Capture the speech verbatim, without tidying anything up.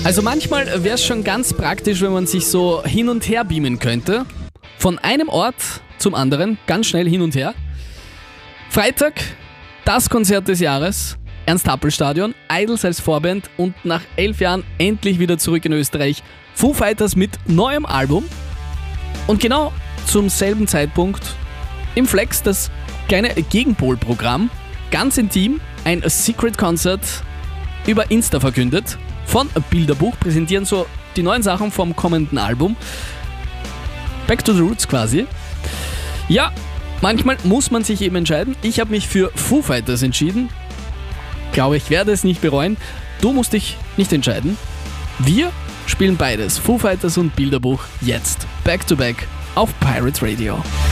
Also manchmal wäre es schon ganz praktisch, wenn man sich so hin und her beamen könnte. Von einem Ort zum anderen, ganz schnell hin und her. Freitag, das Konzert des Jahres, Ernst-Happel-Stadion, Idols als Vorband und nach elf Jahren endlich wieder zurück in Österreich. Foo Fighters mit neuem Album. Und genau zum selben Zeitpunkt im Flex das kleine Gegenpol-Programm, ganz intim, ein Secret Concert über Insta verkündet. Von Bilderbuch präsentieren so die neuen Sachen vom kommenden Album. Back to the Roots quasi. Ja, manchmal muss man sich eben entscheiden. Ich habe mich für Foo Fighters entschieden. Glaube, ich werde es nicht bereuen. Du musst dich nicht entscheiden. Wir spielen beides, Foo Fighters und Bilderbuch, jetzt back to back auf Pirate Radio.